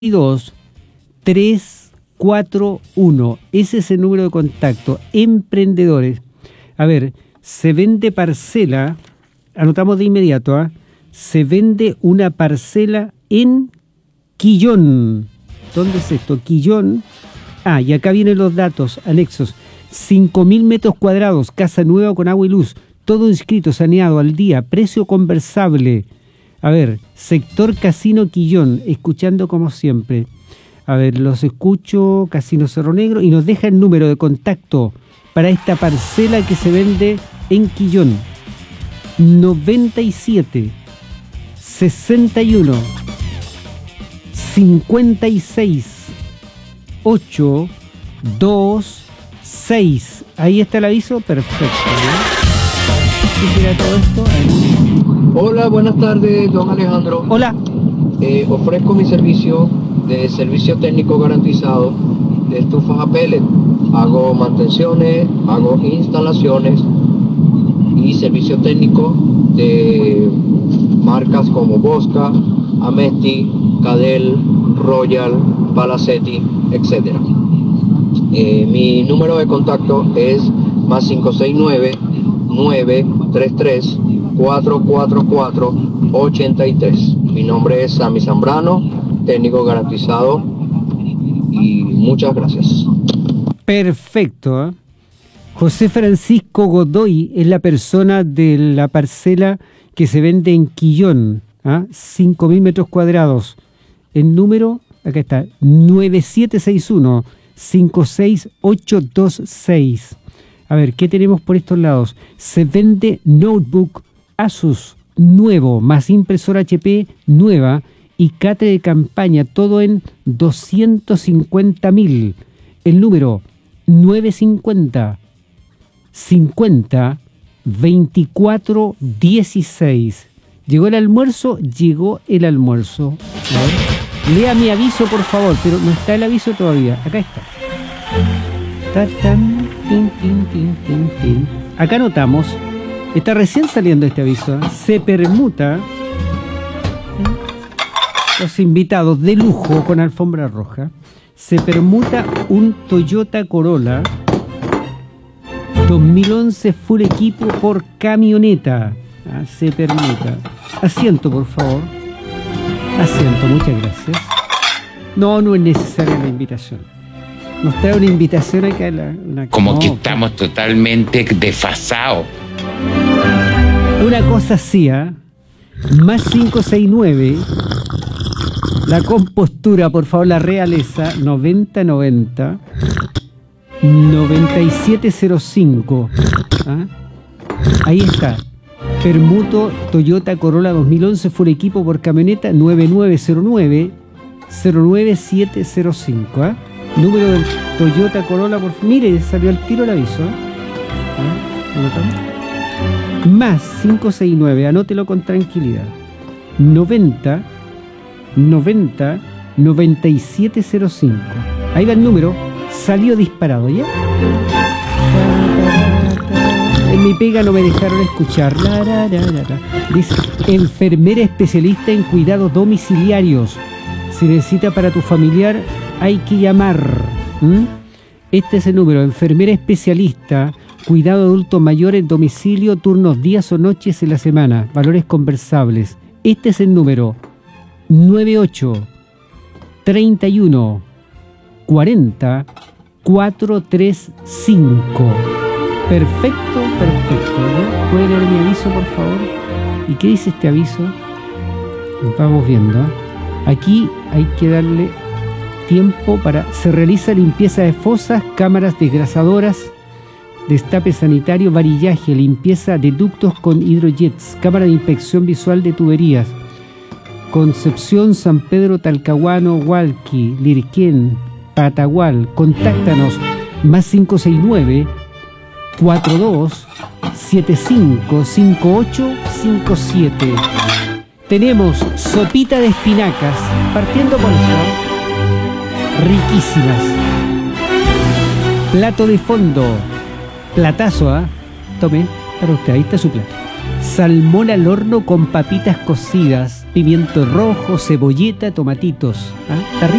341. Ese es el número de contacto. Emprendedores. A ver, se vende parcela, anotamos de inmediato, se vende una parcela en Quillón. ¿Dónde es esto? Quillón. Y acá vienen los datos anexos. 5.000 metros cuadrados, casa nueva con agua y luz, todo inscrito, saneado, al día, precio conversable. A ver, sector Casino Quillón, escuchando como siempre. A ver, los escucho, Casino Cerro Negro, y nos deja el número de contacto para esta parcela que se vende en Quillón. 97 61 56 8 2 6. Ahí está el aviso, perfecto, ¿no? ¿Qué era todo esto? Hola, buenas tardes, don Alejandro. Hola. Ofrezco mi servicio de servicio técnico garantizado de estufas a pellet. Hago mantenciones, hago instalaciones y servicio técnico de marcas como Bosca, Amesti, Cadel, Royal, Palacete, etc. Mi número de contacto es más 569-933-444-83. Mi nombre es Sammy Zambrano, técnico garantizado, y muchas gracias. Perfecto, ¿eh? José Francisco Godoy es la persona de la parcela que se vende en Quillón, 5.000 metros cuadrados. El número, acá está, 9761-56826. A ver, ¿qué tenemos por estos lados? Se vende notebook Asus nuevo, más impresora HP nueva y catre de campaña, todo en 250.000. El número 950 50 24 16. Llegó el almuerzo. A ver, lea mi aviso, por favor, pero no está el aviso todavía. Acá está. Acá anotamos. Está recién saliendo este aviso. Se permuta. Los invitados de lujo con alfombra roja. Se permuta un Toyota Corolla 2011 full equipo por camioneta. Se permuta. Asiento, por favor. Asiento, muchas gracias. No es necesaria la invitación. Nos trae una invitación acá. Como que estamos totalmente desfasados. Una cosa así, más 569. La compostura, por favor, la realeza, 9090 9705. Ahí está. Permuto Toyota Corolla 2011 full equipo por camioneta 9909 09705. Número del Toyota Corolla por... Mire, salió al tiro el aviso. Más 569, anótelo con tranquilidad. 90 9705. Ahí va el número. Salió disparado, ¿ya? En mi pega no me dejaron escuchar. Dice, enfermera especialista en cuidados domiciliarios. Si necesita para tu familiar, hay que llamar. Este es el número. Enfermera especialista, cuidado adulto mayor en domicilio, turnos días o noches en la semana. Valores conversables. Este es el número. 98 31 40 435. Perfecto. ¿No? ¿Puede leer mi aviso, por favor? ¿Y qué dice este aviso? Vamos viendo. Aquí hay que darle tiempo para... Se realiza limpieza de fosas, cámaras desgrasadoras, destape sanitario, varillaje, limpieza de ductos con hidrojets, cámara de inspección visual de tuberías. Concepción, San Pedro, Talcahuano, Hualqui, Lirquén, Patagual. Contáctanos más 569 42 75 58 57. Tenemos sopita de espinacas, partiendo por eso, riquísimas. Plato de fondo, platazo, tome, para usted, ahí está su plato. Salmón al horno con papitas cocidas. pimiento rojo, cebolleta, tomatitos. ¿Ah? Está rico.